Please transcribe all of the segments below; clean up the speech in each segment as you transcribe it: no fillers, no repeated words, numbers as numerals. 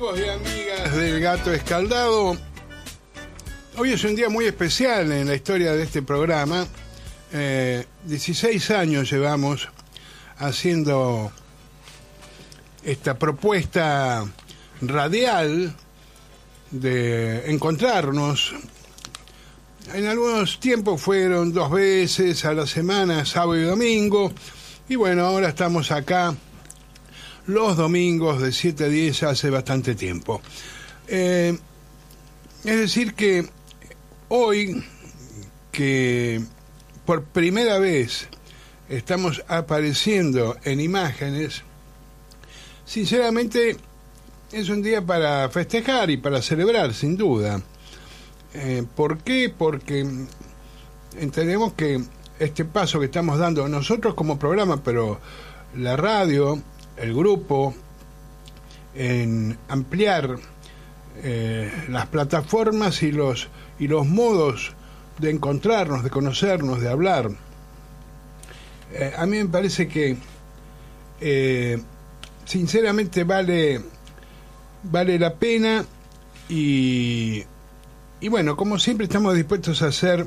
amigos y amigas del Gato Escaldado, hoy es un día muy especial en la historia de este programa. 16 años llevamos haciendo esta propuesta radial de encontrarnos. En algunos tiempos fueron 2 veces a la semana, sábado y domingo, y bueno, ahora estamos acá los domingos de 7 a 10 hace bastante tiempo. Es decir que hoy, que por primera vez estamos apareciendo en imágenes, sinceramente es un día para festejar y para celebrar, sin duda. ¿Por qué? Porque entendemos que este paso que estamos dando nosotros como programa, pero la radio, el grupo, en ampliar las plataformas y los modos de encontrarnos, de conocernos, de hablar. A mí me parece que sinceramente vale la pena y bueno, como siempre estamos dispuestos a hacer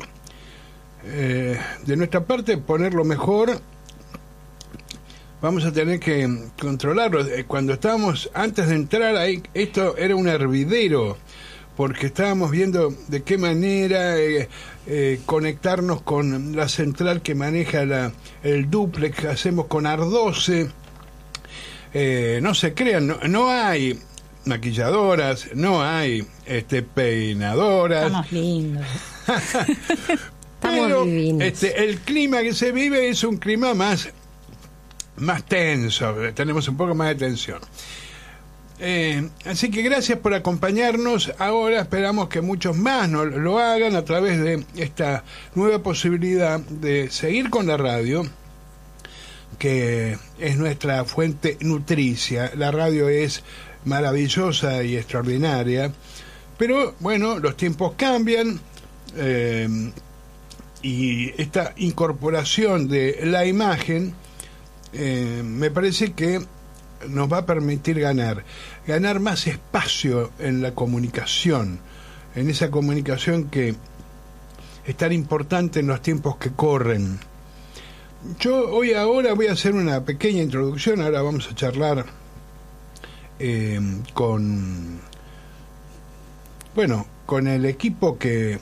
de nuestra parte, poner lo mejor. Vamos a tener que controlarlo. Cuando estábamos, antes de entrar ahí, esto era un hervidero, porque estábamos viendo de qué manera conectarnos con la central que maneja el dúplex que hacemos con Ardose. No se crean, no hay maquilladoras, no hay peinadoras. Estamos lindos. Pero divinos. El clima que se vive es un clima más tenso, tenemos un poco más de tensión. Así que gracias por acompañarnos. Ahora esperamos que muchos más nos lo hagan a través de esta nueva posibilidad de seguir con la radio, que es nuestra fuente nutricia. La radio es maravillosa y extraordinaria, pero bueno, los tiempos cambian, y esta incorporación de la imagen me parece que nos va a permitir ganar más espacio en la comunicación, en esa comunicación que es tan importante en los tiempos que corren. Yo ahora voy a hacer una pequeña introducción. Ahora vamos a charlar con el equipo que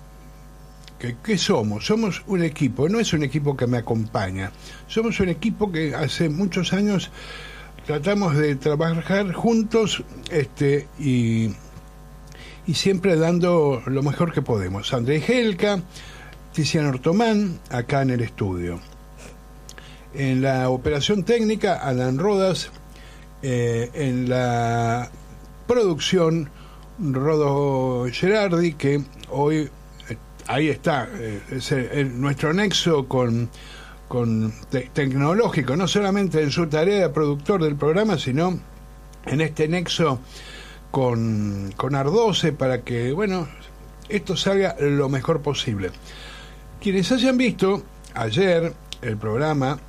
somos un equipo, no es un equipo que me acompaña, somos un equipo que hace muchos años tratamos de trabajar juntos, y siempre dando lo mejor que podemos. Andrés Helca, Tiziano Ortomán, acá en el estudio. En la operación técnica, Alan Rodas. En la producción, Rodo Gerardi, que hoy ahí está, es nuestro nexo tecnológico, no solamente en su tarea de productor del programa, sino en este nexo con Ardose, para que, esto salga lo mejor posible. Quienes hayan visto ayer el programa,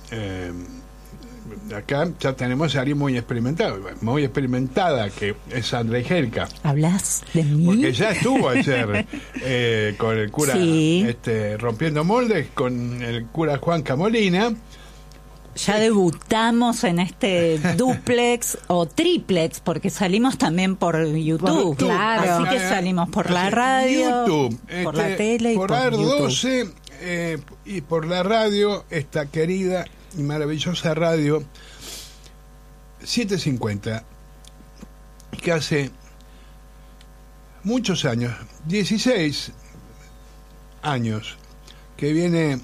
acá ya tenemos a alguien muy experimentada, que es Andrés Helca. ¿Hablas de mí? Porque ya estuvo ayer con el cura, sí, rompiendo moldes, con el cura Juan Camolina. Ya debutamos en este duplex o triplex, porque salimos también por YouTube. Claro. Así que salimos por la radio, YouTube, por la tele y por Ardose, y por la radio, esta querida y maravillosa radio 750, que hace muchos años, 16 años, que viene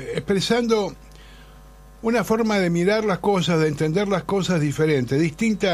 expresando una forma de mirar las cosas, de entender las cosas diferente, distinta